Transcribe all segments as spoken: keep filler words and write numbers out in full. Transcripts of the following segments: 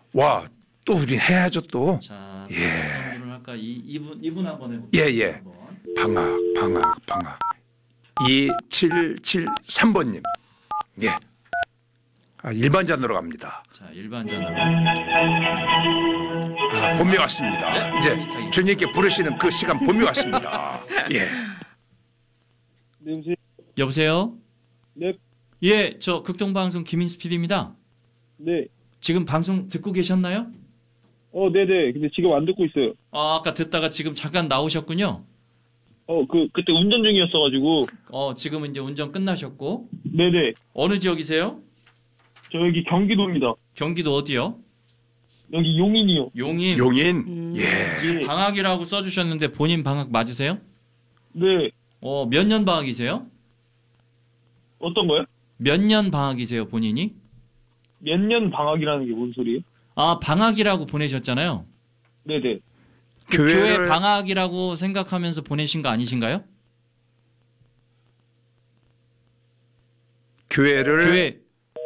와, 또 우리 해야죠 또. 자, 예. 어떤 분을 할까? 이 이분 이분 한번 해볼게요. 예, 예. 방학, 방학, 방학. 이칠칠삼 번님. 예. 아, 일반전으로 갑니다. 자, 일반전으로. 아, 봄이 왔습니다. 네, 이제 차기. 주님께 부르시는 그 시간 봄이 왔습니다. 예. 네, 여보세요? 네, 예, 저 극동방송 김인수 피디입니다. 네. 지금 방송 듣고 계셨나요? 어, 네네. 근데 지금 안 듣고 있어요. 아, 아까 듣다가 지금 잠깐 나오셨군요. 어, 그, 그때 운전 중이었어가지고. 어, 지금은 이제 운전 끝나셨고. 네네. 어느 지역이세요? 저 여기 경기도입니다. 경기도 어디요? 여기 용인이요. 용인. 용인. 음. 예. 지금 방학이라고 써주셨는데 본인 방학 맞으세요? 네. 어, 몇 년 방학이세요? 어떤 거요? 몇 년 방학이세요, 본인이? 몇 년 방학이라는 게 뭔 소리예요? 아, 방학이라고 보내셨잖아요. 네네. 교회 교회를 방학이라고 생각하면서 보내신 거 아니신가요? 교회를 교회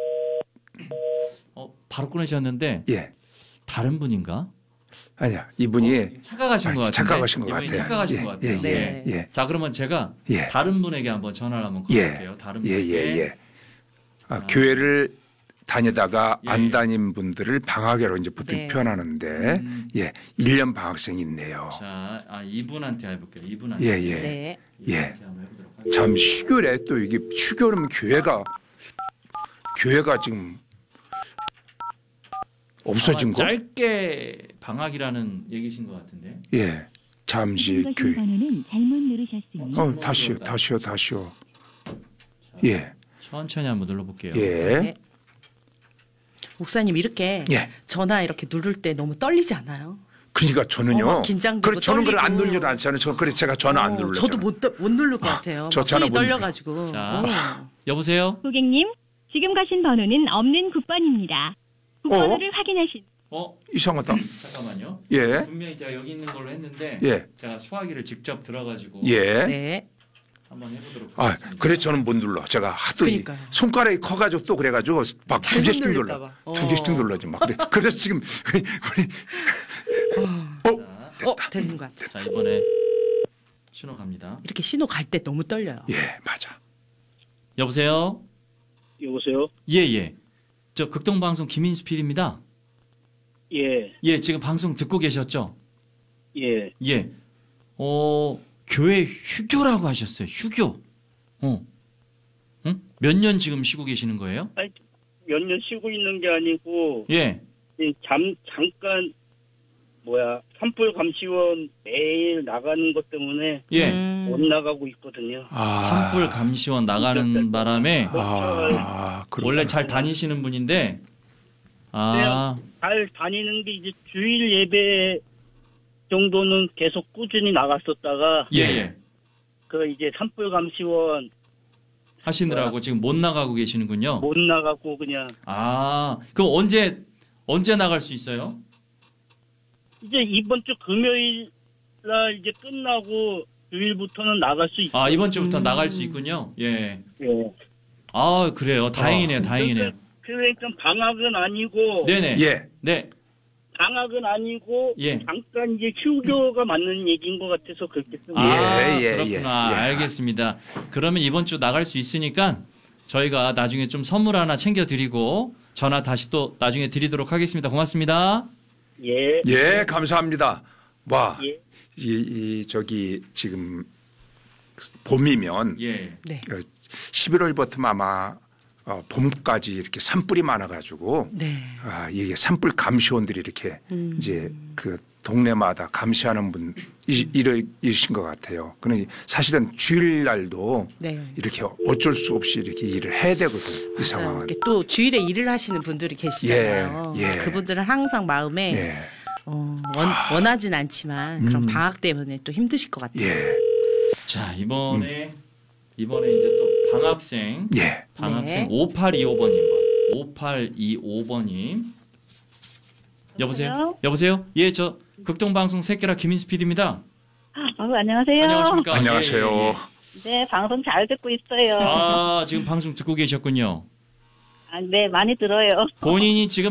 어, 바로 끊으셨는데 예. 다른 분인가? 아니야. 이분이 착각하신 아, 것 같은데. 착각하신 것 이분이 같아요. 착각하신 예, 것 같아요. 예, 네. 예, 예. 자, 그러면 제가 예. 다른 분에게 한번 전화를 한번 예. 걸어볼게요. 다른 예, 분에게. 예, 예. 아, 아. 교회를 다니다가 예, 안 예. 다닌 분들을 방학이라고 이제 보통 네. 표현하는데, 음. 예, 일 년 방학생이 있네요. 자, 아, 이분한테 해볼게요. 이분한테. 예, 예. 네. 예. 이분한테 한번 해보도록 하겠습니다. 참, 휴교래 또 이게, 휴교라면 교회가, 교회가 지금 없어진 아마 거? 짧게 방학이라는 얘기신 것 같은데. 예. 잠시 교회. 번호는 잘못 누르셨으니 어, 다시요, 다시요, 다시요. 예, 천천히 한번 눌러볼게요. 예, 네. 목사님 이렇게 예. 전화 이렇게 누를 때 너무 떨리지 않아요? 그러니까 저는요. 어, 긴장되고 그래, 저는 그래 안 떨리고. 누르지 않잖아요. 저 그래 제가 전화 안 어, 눌러요. 저도 못, 못 누를 것 같아요. 저 막 전화 손이 못 떨려가지고. 자. 어. 여보세요? 고객님, 지금 가신 번호는 없는 국번입니다. 국번호를 확인하신 어? 이상하다. 잠깐만요. 예, 분명히 제가 여기 있는 걸로 했는데 예, 제가 수화기를 직접 들어가지고 예. 네. 한번 해보도록 아, 하겠습니다. 그래 저는 못 눌러. 제가 하도 이 그러니까요. 손가락이 커가지고 또 그래가지고 막 두 잘못 개씩 누를까 눌러, 봐. 어. 두 개씩 눌러지 막 그래. 그래서 지금 우리 어, 어, 되는 것 같아요. 자, 이번에 신호 갑니다. 이렇게 신호 갈 때 너무 떨려요. 예, 맞아. 여보세요? 여보세요? 예, 예. 저 극동방송 김인수 피디입니다. 예, 예, 지금 방송 듣고 계셨죠? 예. 예. 어, 교회 휴교라고 하셨어요. 휴교. 어. 응? 몇 년 지금 쉬고 계시는 거예요? 몇 년 쉬고 있는 게 아니고 예. 이 잠 잠깐 뭐야 산불 감시원 매일 나가는 것 때문에 예. 음. 못 나가고 있거든요. 아, 산불 감시원 나가는 바람에 아, 그렇구나. 원래 잘 다니시는 분인데 아, 잘 다니는 게 이제 주일 예배 정도는 계속 꾸준히 나갔었다가 예, 예. 그 이제 산불 감시원 하시느라고 지금 못 나가고 계시는군요. 못 나가고 그냥 아, 그럼 언제 언제 나갈 수 있어요? 이제 이번 주 금요일 날 이제 끝나고 주일부터는 나갈 수 있어요. 아, 이번 주부터 음. 나갈 수 있군요. 예. 예. 아, 그래요. 다행이네요. 다행이네요. 그러니까 방학은 아니고 네네. 예, 네. 방학은 아니고 예. 잠깐 이제 휴교가 맞는 얘기인 것 같아서 그렇게 씁니다. 아, 예, 예, 그렇구나. 예, 예. 알겠습니다. 그러면 이번 주 나갈 수 있으니까 저희가 나중에 좀 선물 하나 챙겨드리고 전화 다시 또 나중에 드리도록 하겠습니다. 고맙습니다. 예. 예, 감사합니다. 와, 예. 이, 이 저기 지금 봄이면 예. 네. 십일월부터 아마 어, 봄까지 이렇게 산불이 많아가지고 네. 아, 이게 산불 감시원들이 이렇게 음. 이제 그 동네마다 감시하는 분 이러신 것 같아요. 그러니 사실은 주일날도 네. 이렇게 어쩔 수 없이 이렇게 일을 해야 되거든. 이 맞아요. 상황은. 이렇게 또 주일에 일을 하시는 분들이 계시잖아요. 예, 예. 그분들은 항상 마음에 예, 어, 원, 원하진 않지만 그런 음. 방학 때문에 또 힘드실 것 같아요. 예, 자, 이번에 이번에 이제 또 방학생 예. 방학생 네. 오팔이오 번님 오팔이오 번님 여보세요? 여보세요? 예, 저 극동방송 새끼라 김인수 피디입니다. 어, 안녕하세요. 안녕하십니까? 안녕하세요. 예, 예, 예. 네, 방송 잘 듣고 있어요. 아, 지금 방송 듣고 계셨군요. 아, 네, 많이 들어요. 본인이 지금